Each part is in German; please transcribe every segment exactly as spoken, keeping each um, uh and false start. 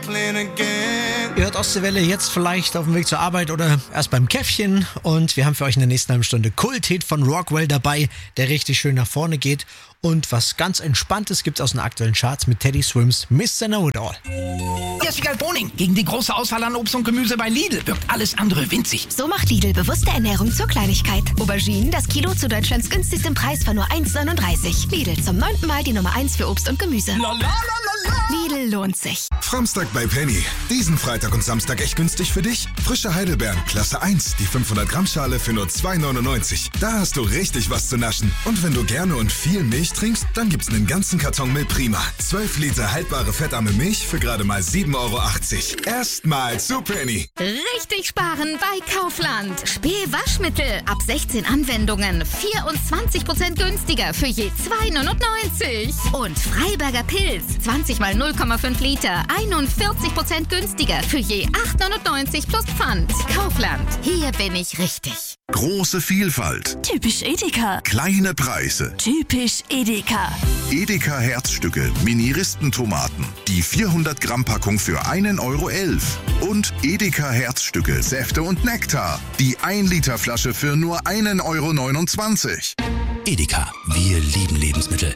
Ihr hört Ostseewelle jetzt vielleicht auf dem Weg zur Arbeit oder erst beim Käffchen. Und wir haben für euch in der nächsten halben Stunde Kult-Hit von Rockwell dabei, der richtig schön nach vorne geht. Und was ganz Entspanntes gibt's aus den aktuellen Charts mit Teddy Swims Mister Know-It-All. Hier ist Wiegald Boning. Gegen die große Auswahl an Obst und Gemüse bei Lidl wirkt alles andere winzig. So macht Lidl bewusste Ernährung zur Kleinigkeit. Auberginen, das Kilo zu Deutschlands günstigstem Preis von nur eins neununddreißig. Lidl, zum neunten Mal die Nummer eins für Obst und Gemüse. La, la, la, la, la. Lidl lohnt sich. Framstag bei Penny. Diesen Freitag und Samstag echt günstig für dich. Frische Heidelbeeren, Klasse eins, die fünfhundert Gramm Schale für nur zwei neunundneunzig. Da hast du richtig was zu naschen. Und wenn du gerne und viel Milch trinkst, dann gibt's einen ganzen Karton Milch Prima. zwölf Liter haltbare fettarme Milch für gerade mal sieben Euro achtzig. Erstmal zu Penny. Richtig sparen bei Kaufland. Spee Waschmittel ab sechzehn Anwendungen. vierundzwanzig Prozent günstiger für je zwei neunundneunzig. Und Freiberger Pilz. zwanzig mal null Komma fünf Liter. einundvierzig Prozent günstiger für je acht neunundneunzig plus Pfand. Kaufland. Hier bin ich richtig. Große Vielfalt. Typisch Edeka. Kleine Preise. Typisch Edeka. Edeka Herzstücke, Mini-Ristentomaten. Die vierhundert Gramm Packung für einen Euro elf. Und Edeka Herzstücke, Säfte und Nektar. Die ein Liter Flasche für nur einen Euro neunundzwanzig. Edeka, wir lieben Lebensmittel.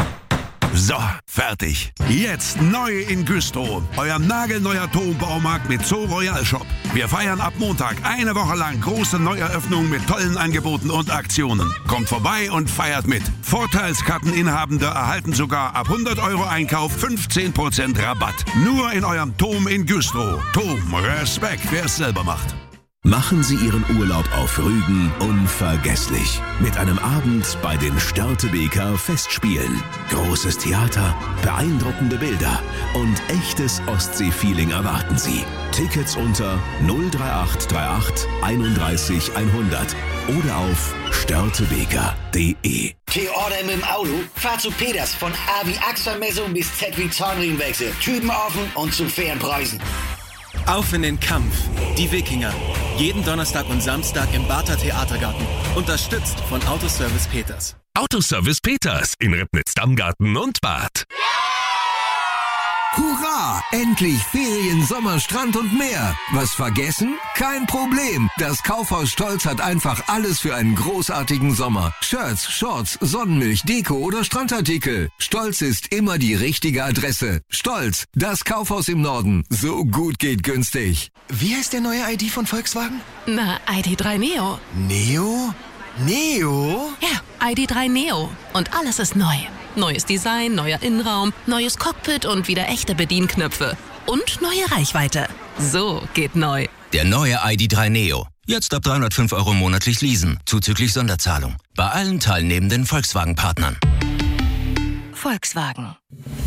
So, fertig. Jetzt neu in Güstrow. Euer nagelneuer Turmbaumarkt mit Zoo Royal Shop. Wir feiern ab Montag eine Woche lang große Neueröffnungen mit tollen Angeboten und Aktionen. Kommt vorbei und feiert mit. Vorteilskarteninhabende erhalten sogar ab hundert Euro Einkauf fünfzehn Prozent Rabatt. Nur in eurem Tom in Güstrow. Tom, Respekt, wer es selber macht. Machen Sie Ihren Urlaub auf Rügen unvergesslich. Mit einem Abend bei den Störtebeker Festspielen. Großes Theater, beeindruckende Bilder und echtes Ostsee-Feeling erwarten Sie. Tickets unter null drei acht drei acht einunddreißig hundert oder auf störtebeker punkt de. T-Order mit dem Auto? Fahr zu Peters von A wie Achselmessung bis Z wie Zahnriemenwechsel. Typen offen und zu fairen Preisen. Auf in den Kampf. Die Wikinger. Jeden Donnerstag und Samstag im Barther Theatergarten. Unterstützt von Autoservice Peters. Autoservice Peters in Ribnitz-Dammgarten und Bad. Hurra! Endlich Ferien, Sommer, Strand und mehr. Was vergessen? Kein Problem. Das Kaufhaus Stolz hat einfach alles für einen großartigen Sommer. Shirts, Shorts, Sonnenmilch, Deko oder Strandartikel. Stolz ist immer die richtige Adresse. Stolz, das Kaufhaus im Norden. So gut geht günstig. Wie heißt der neue I D von Volkswagen? Na, I D drei Neo. Neo? Neo? Ja, I D drei Neo. Und alles ist neu. Neues Design, neuer Innenraum, neues Cockpit und wieder echte Bedienknöpfe. Und neue Reichweite. So geht neu. Der neue I D drei Neo. Jetzt ab dreihundertfünf Euro monatlich leasen, zuzüglich Sonderzahlung. Bei allen teilnehmenden Volkswagen-Partnern. Volkswagen.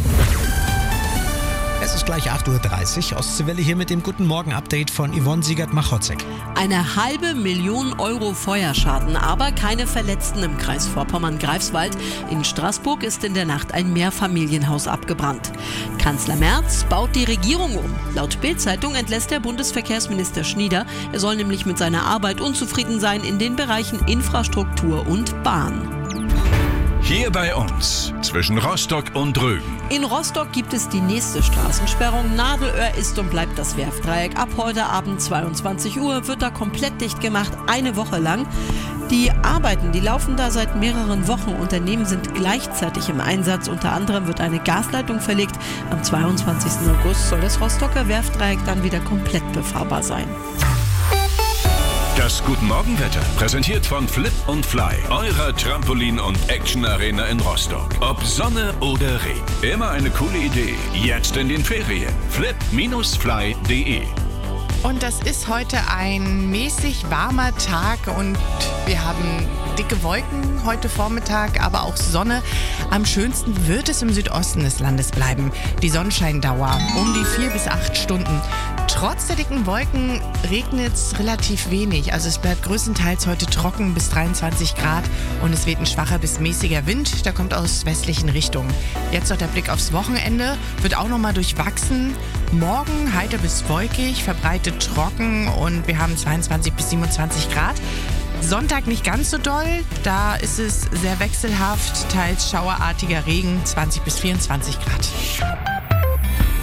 Es ist gleich acht Uhr dreißig. Ostseewelle hier mit dem Guten Morgen-Update von Yvonne Siegert-Machotzek. Eine halbe Million Euro Feuerschaden, aber keine Verletzten im Kreis Vorpommern-Greifswald. In Straßburg ist in der Nacht ein Mehrfamilienhaus abgebrannt. Kanzler Merz baut die Regierung um. Laut Bild-Zeitung entlässt der Bundesverkehrsminister Schnieder. Er soll nämlich mit seiner Arbeit unzufrieden sein in den Bereichen Infrastruktur und Bahn. Hier bei uns, zwischen Rostock und Rügen. In Rostock gibt es die nächste Straßensperrung. Nadelöhr ist und bleibt das Werftdreieck. Ab heute Abend zweiundzwanzig Uhr wird da komplett dicht gemacht, eine Woche lang. Die Arbeiten, die laufen da seit mehreren Wochen. Unternehmen sind gleichzeitig im Einsatz. Unter anderem wird eine Gasleitung verlegt. Am zweiundzwanzigsten August soll das Rostocker Werftdreieck dann wieder komplett befahrbar sein. Das Guten Morgenwetter, präsentiert von Flip und Fly, eurer Trampolin- und Action-Arena in Rostock. Ob Sonne oder Regen, immer eine coole Idee. Jetzt in den Ferien. flip Bindestrich fly punkt de. Und das ist heute ein mäßig warmer Tag und wir haben dicke Wolken heute Vormittag, aber auch Sonne. Am schönsten wird es im Südosten des Landes bleiben. Die Sonnenscheindauer um die vier bis acht Stunden. Trotz der dicken Wolken regnet es relativ wenig. Also es bleibt größtenteils heute trocken bis dreiundzwanzig Grad und es weht ein schwacher bis mäßiger Wind. Der kommt aus westlichen Richtungen. Jetzt noch der Blick aufs Wochenende. Wird auch nochmal durchwachsen. Morgen heiter bis wolkig, verbreitet trocken und wir haben zweiundzwanzig bis siebenundzwanzig Grad. Sonntag nicht ganz so doll, da ist es sehr wechselhaft, teils schauerartiger Regen, zwanzig bis vierundzwanzig Grad.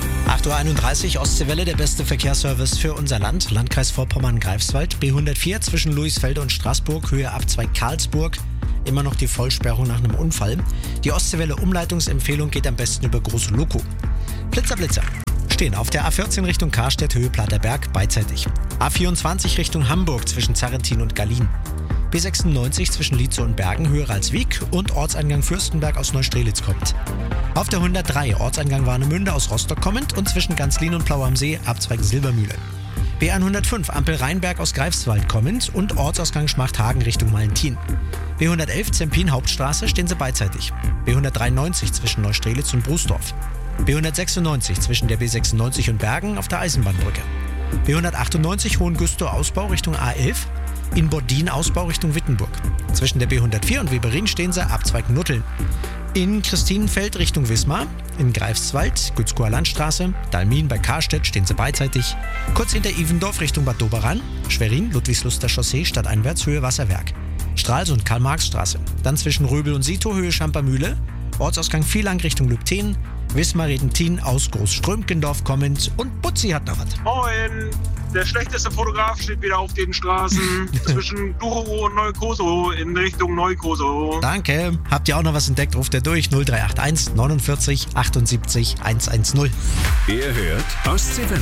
acht Uhr einunddreißig, Ostseewelle, der beste Verkehrsservice für unser Land. Landkreis Vorpommern-Greifswald, B hundertvier zwischen Luisfelde und Straßburg, Höhe Abzweig Karlsburg. Immer noch die Vollsperrung nach einem Unfall. Die Ostseewelle-Umleitungsempfehlung geht am besten über Große Lokow. Blitzer, Blitzer. Stehen auf der A vierzehn Richtung Karstedt, Höhe Platterberg, beidseitig. A vierundzwanzig Richtung Hamburg zwischen Zarrentin und Gallien. B sechsundneunzig zwischen Lietzow und Bergen, Höhe Ralswiek und Ortseingang Fürstenberg aus Neustrelitz kommt. Auf der hundertdrei, Ortseingang Warnemünde aus Rostock kommend und zwischen Ganzlin und Plau am See, Abzweig Silbermühle. B hundertfünf, Ampel Rheinberg aus Greifswald kommend und Ortsausgang Schmachthagen Richtung Malentin. B hundertelf, Zempin Hauptstraße, stehen sie beidseitig. B hundertdreiundneunzig zwischen Neustrelitz und Brusdorf. B hundertsechsundneunzig zwischen der B sechsundneunzig und Bergen auf der Eisenbahnbrücke. B hundertachtundneunzig Hohengüstrow Ausbau Richtung A elf. In Bordin Ausbau Richtung Wittenburg. Zwischen der B hundertvier und Weberin stehen sie Abzweig Nutteln. In Christinenfeld Richtung Wismar, in Greifswald, Gützkower Landstraße, Dalmin bei Karstedt stehen sie beidseitig. Kurz hinter Ivendorf Richtung Bad Doberan, Schwerin, Ludwigsluster Chaussee, stadteinwärts, Höhe Wasserwerk. Stralsund, Karl-Marx-Straße. Dann zwischen Röbel und Sito, Höhe Schampermühle. Ortsausgang Vielang Richtung Lübten. Wismar, Redentin aus Großströmkendorf kommend und Butzi hat noch was. Moin! Der schlechteste Fotograf steht wieder auf den Straßen zwischen Duchow und Neukosow in Richtung Neukosow. Danke. Habt ihr auch noch was entdeckt? Ruft er durch null drei acht eins neunundvierzig achtundsiebzig hundertzehn. Ihr hört Ostseewelle.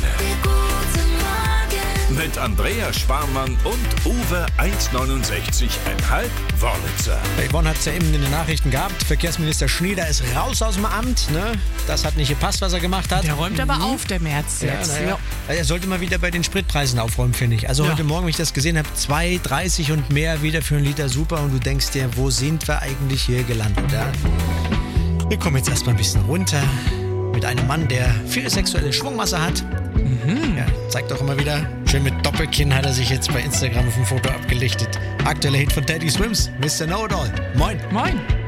Mit Andreas Sparmann und Uwe eins neunundsechzig Komma fünf Wörlitzer. Yvonne hat es ja eben in den Nachrichten gehabt. Verkehrsminister Schnieder ist raus aus dem Amt. Ne? Das hat nicht gepasst, was er gemacht hat. Der räumt aber auf, der Merz jetzt. Ja, ja. Er sollte mal wieder bei den Spritpreisen aufräumen, finde ich. Also ja. Heute Morgen, wie ich das gesehen habe, zwei dreißig und mehr wieder für einen Liter super. Und du denkst dir, wo sind wir eigentlich hier gelandet? Ja? Wir kommen jetzt erstmal ein bisschen runter mit einem Mann, der viel sexuelle Schwungmasse hat. Mhm. Ja, zeigt doch immer wieder. Schön mit Doppelkinn hat er sich jetzt bei Instagram auf dem Foto abgelichtet. Aktueller Hit von Teddy Swims, Mister Know It All. Moin. Moin.